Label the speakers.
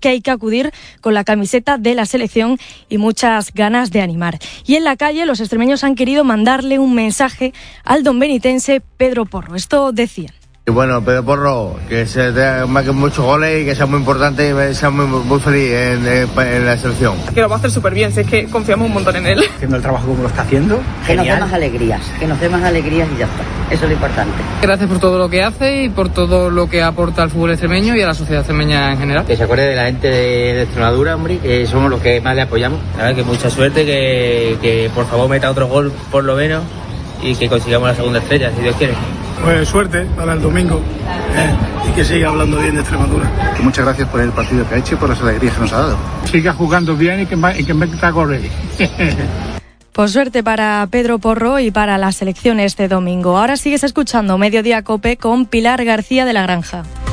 Speaker 1: que hay que acudir con la camiseta de la selección y muchas ganas de animar. Y en la calle los extremeños han querido mandarle un mensaje al don benitense Pedro Porro. Esto decían.
Speaker 2: Y bueno, Pedro Porro, que se marque muchos goles y que sea muy importante y sea muy feliz en la selección.
Speaker 3: Que lo va a hacer súper bien, si es que confiamos un montón en él.
Speaker 4: Haciendo el trabajo como lo está haciendo.
Speaker 5: Que nos dé más alegrías, y ya está. Eso es lo importante.
Speaker 6: Gracias por todo lo que hace y por todo lo que aporta al fútbol extremeño y a la sociedad extremeña en general.
Speaker 7: Que se acuerde de la gente de Extremadura, hombre, que somos los que más le apoyamos. A ver, que mucha suerte, que por favor meta otro gol por lo menos y que consigamos la segunda estrella, si Dios quiere.
Speaker 8: Pues suerte para el domingo y que siga hablando bien de Extremadura.
Speaker 9: Muchas gracias por el partido que ha hecho y por las alegrías que nos ha dado.
Speaker 10: Siga jugando bien y que meta goles.
Speaker 1: Pues suerte para Pedro Porro y para la selección este domingo. Ahora sigues escuchando Mediodía Cope con Pilar García de la Granja.